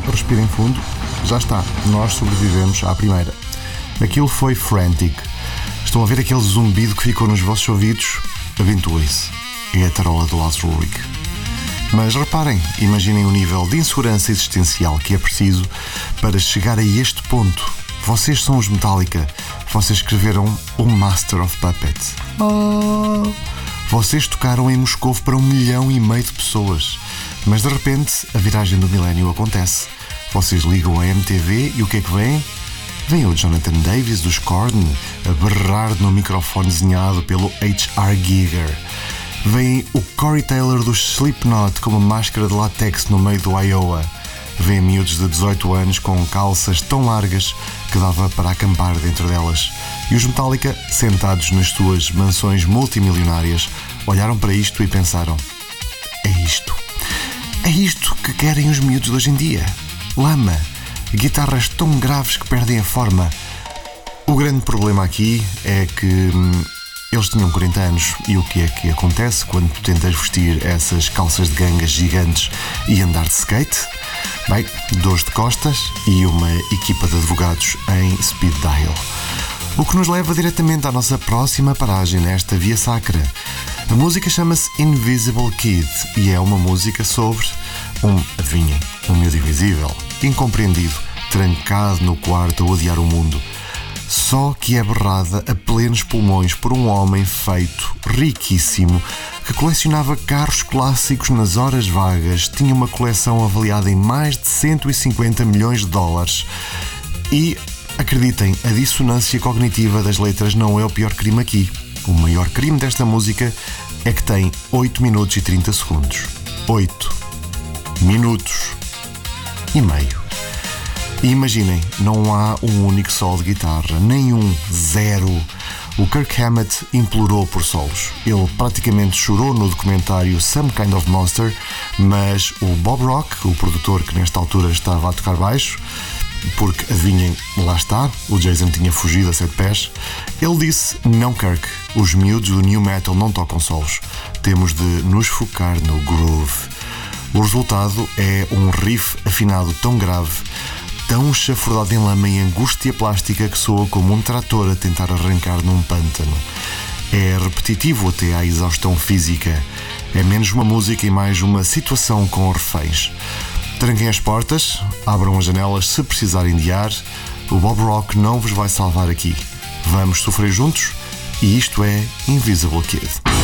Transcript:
respirem fundo. Já está, nós sobrevivemos à primeira. Aquilo foi Frantic. Estão a ver aquele zumbido que ficou nos vossos ouvidos? Aventurem-se. É a tarola do Lars Ulrich. Mas reparem, imaginem o nível de insegurança existencial que é preciso para chegar a este ponto. Vocês são os Metallica. Vocês escreveram o Master of Puppets. Oh. Vocês tocaram em Moscovo para 1,5 milhão de pessoas. Mas de repente a viragem do milénio acontece. Vocês ligam a MTV e o que é que vem? Vem o Jonathan Davis dos Korn a berrar no microfone desenhado pelo H.R. Giger. Vem o Corey Taylor dos Slipknot com uma máscara de látex no meio do Iowa. Vem miúdos de 18 anos com calças tão largas que dava para acampar dentro delas. E os Metallica, sentados nas suas mansões multimilionárias, olharam para isto e pensaram: é isto. É isto que querem os miúdos de hoje em dia. Lama, guitarras tão graves que perdem a forma. O grande problema aqui é que eles tinham 40 anos e o que é que acontece quando tu tentas vestir essas calças de gangas gigantes e andar de skate? Bem, dores de costas e uma equipa de advogados em speed dial. O que nos leva diretamente à nossa próxima paragem nesta via sacra. A música chama-se Invisible Kid e é uma música sobre adivinhem, um miúdo invisível, incompreendido, trancado no quarto a odiar o mundo. Só que é berrada a plenos pulmões por um homem feito riquíssimo que colecionava carros clássicos nas horas vagas, tinha uma coleção avaliada em mais de 150 milhões de dólares e, acreditem, a dissonância cognitiva das letras não é o pior crime aqui. O maior crime desta música é que tem 8 minutos e 30 segundos. 8 minutos e meio. E imaginem, não há um único solo de guitarra, nenhum, zero. O Kirk Hammett implorou por solos. Ele praticamente chorou no documentário Some Kind of Monster, mas o Bob Rock, o produtor que nesta altura estava a tocar baixo, porque, adivinhem, lá está, o Jason tinha fugido a 7 pés, ele disse: não, Kirk, os miúdos do new metal não tocam solos, temos de nos focar no groove. O resultado é um riff afinado tão grave, tão chafurdado em lama e angústia plástica que soa como um trator a tentar arrancar num pântano. É repetitivo até à exaustão física. É menos uma música e mais uma situação com reféns. Tranquem as portas, abram as janelas se precisarem de ar. O Bob Rock não vos vai salvar aqui. Vamos sofrer juntos e isto é Invisible Kid.